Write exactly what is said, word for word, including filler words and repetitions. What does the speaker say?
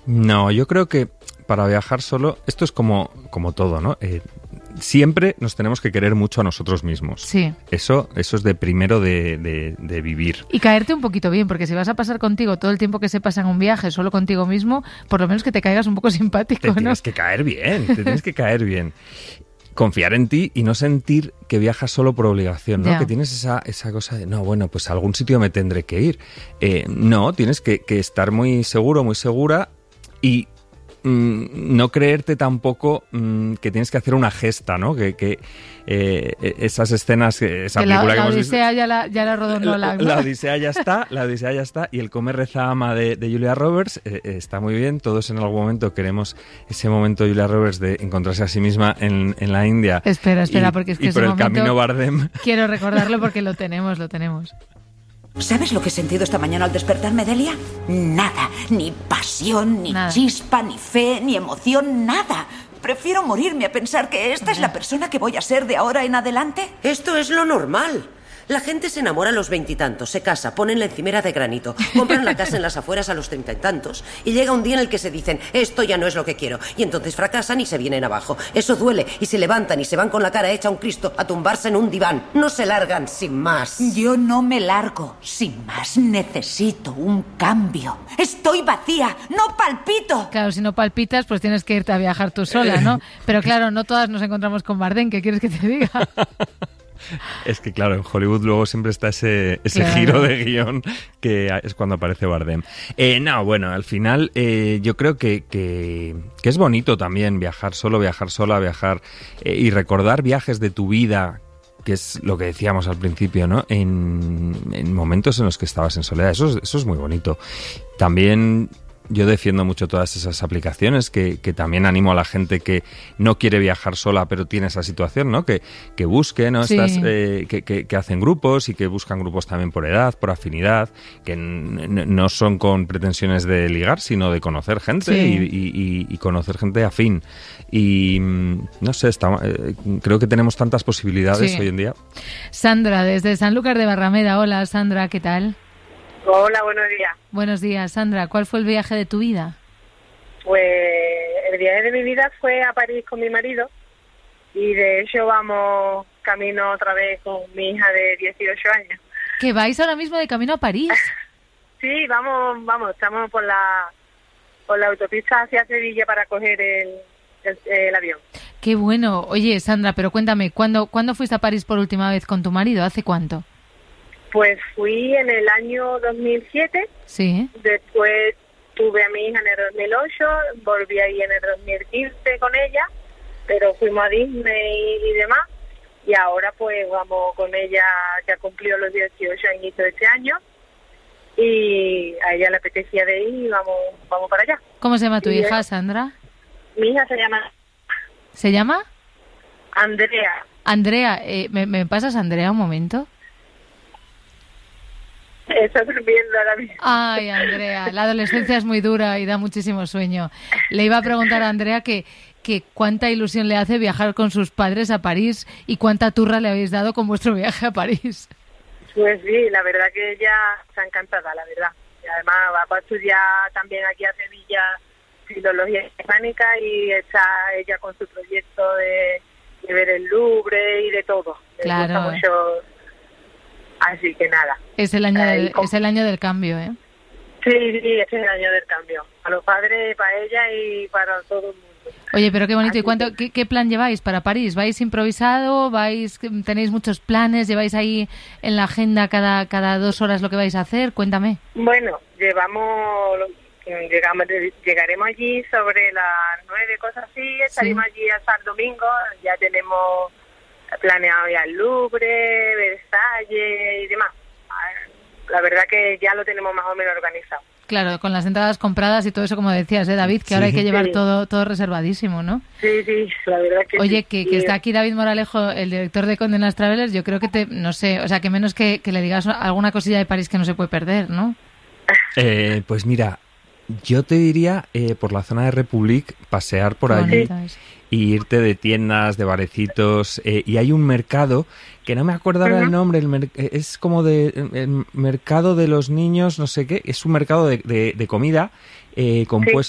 No, yo creo que para viajar solo, esto es como, como todo, ¿no? Eh, siempre nos tenemos que querer mucho a nosotros mismos. Sí. Eso, eso es de primero de, de, de vivir. Y caerte un poquito bien, porque si vas a pasar contigo todo el tiempo que se pasa en un viaje solo contigo mismo, por lo menos que te caigas un poco simpático, te ¿no? Te tienes que caer bien, te tienes que caer bien. Confiar en ti y no sentir que viajas solo por obligación, ¿no? Ya. Que tienes esa, esa cosa de, no, bueno, pues a algún sitio me tendré que ir. Eh, no, tienes que, que estar muy seguro, muy segura y mm, no creerte tampoco mm, que tienes que hacer una gesta, ¿no? Que, que eh, esas escenas, esa que película la, que la hemos Odisea visto, ya la, ya la rodó Nolan, ¿no? La Odisea ya está, la Odisea ya está, y el Come, Reza, Ama de, de Julia Roberts eh, está muy bien. Todos en algún momento queremos ese momento de Julia Roberts de encontrarse a sí misma en, en la India. Espera, espera, y, porque es que y ese por el momento camino Bardem. Quiero recordarlo porque lo tenemos, lo tenemos. ¿Sabes lo que he sentido esta mañana al despertarme, Delia? Nada, ni pasión, ni Nada. chispa, ni fe, ni emoción, nada. Prefiero morirme a pensar que esta es la persona que voy a ser de ahora en adelante. Esto es lo normal. La gente se enamora a los veintitantos, se casa, ponen la encimera de granito, compran la casa en las afueras a los treinta y tantos y llega un día en el que se dicen, esto ya no es lo que quiero, y entonces fracasan y se vienen abajo. Eso duele y se levantan y se van con la cara hecha a un Cristo a tumbarse en un diván. No se largan sin más. Yo no me largo. Sin más, necesito un cambio. Estoy vacía, no palpito. Claro, si no palpitas, pues tienes que irte a viajar tú sola, ¿no? Pero claro, no todas nos encontramos con Bardem, ¿qué quieres que te diga? Es que claro, en Hollywood luego siempre está ese, ese Claro. giro de guión que es cuando aparece Bardem. Eh, no, bueno, al final eh, yo creo que, que, que es bonito también viajar solo, viajar sola, viajar eh, y recordar viajes de tu vida, que es lo que decíamos al principio, ¿no? En, en momentos en los que estabas en soledad. Eso es, eso es muy bonito. También yo defiendo mucho todas esas aplicaciones que, que también animo a la gente que no quiere viajar sola pero tiene esa situación, ¿no? Que, que busque, ¿no? Sí. Estas, eh, que, que, que hacen grupos y que buscan grupos también por edad, por afinidad, que n- n- no son con pretensiones de ligar, sino de conocer gente Sí. y, y, y, y conocer gente afín. Y mm, no sé, está, eh, creo que tenemos tantas posibilidades Sí. hoy en día. Sandra, desde Sanlúcar de Barrameda. Hola, Sandra, ¿qué tal? Hola, buenos días. Buenos días, Sandra. ¿Cuál fue el viaje de tu vida? Pues el viaje de mi vida fue a París con mi marido y de hecho vamos camino otra vez con mi hija de dieciocho años. ¿Que vais ahora mismo de camino a París? Sí, vamos, vamos, estamos por la por la autopista hacia Sevilla para coger el, el, el avión. Qué bueno. Oye, Sandra, pero cuéntame, ¿cuándo, ¿cuándo fuiste a París por última vez con tu marido? ¿Hace cuánto? Pues fui en el año dos mil siete, Sí. después tuve a mi hija en el dos mil ocho, volví ahí en el dos mil quince con ella, pero fuimos a Disney y demás, y ahora pues vamos con ella, ya cumplió los dieciocho añitos de este año, y a ella le apetecía de ir y vamos, vamos para allá. ¿Cómo se llama tu Y hija, yo- Sandra? Mi hija se llama ¿Se llama? Andrea. Andrea. Eh, ¿me, ¿Me pasas, Andrea, un momento? Está durmiendo ahora mismo. Ay, Andrea, la adolescencia es muy dura y da muchísimo sueño. Le iba a preguntar a Andrea que, que cuánta ilusión le hace viajar con sus padres a París y cuánta turra le habéis dado con vuestro viaje a París. Pues sí, la verdad que ella está encantada, la verdad. Y además va para estudiar también aquí a Sevilla filología hispánica y está ella con su proyecto de, de ver el Louvre y de todo. Le Claro. gusta mucho. Así que nada. Es el año Ahí del, con- es el año del cambio, ¿eh? Sí, sí, este es el año del cambio. Para los padres, para ella y para todo el mundo. Oye, pero qué bonito. ¿Y Así cuánto, que- qué, qué plan lleváis para París? ¿Vais improvisado? ¿Vais, tenéis muchos planes? ¿Lleváis ahí en la agenda cada, cada dos horas lo que vais a hacer? Cuéntame. Bueno, llevamos, llegamos, llegaremos allí sobre las nueve, cosas así, estaremos allí hasta el domingo, ya tenemos planeado ya el Louvre, Versalles y demás. La verdad que ya lo tenemos más o menos organizado. Claro, con las entradas compradas y todo eso, como decías, ¿eh, David? Que ahora hay que llevar Sí. todo, todo reservadísimo, ¿no? Sí, sí, la verdad que Oye, sí. que, que Y- está aquí David Moralejo, el director de Condenas Travelers. Yo creo que te, no sé, o sea, que menos que, que le digas alguna cosilla de París que no se puede perder, ¿no? Eh, pues mira, yo te diría eh, por la zona de Republic, pasear por Qué allí bonito es. y irte de tiendas, de barecitos. Eh, y hay un mercado que no me acuerdo ahora el nombre, el mer- eh, es como de el mercado de los niños, no sé qué, es un mercado de, de, de comida eh, compues-